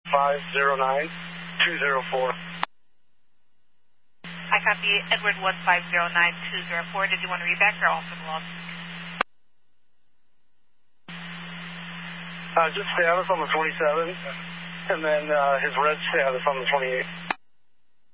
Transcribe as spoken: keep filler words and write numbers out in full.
five zero nine two zero four. I copy Edward one five zero nine two zero four. Did you want to read back or all for the log? Uh, just status on the twenty-seven, and then uh, his red status on the twenty-eight.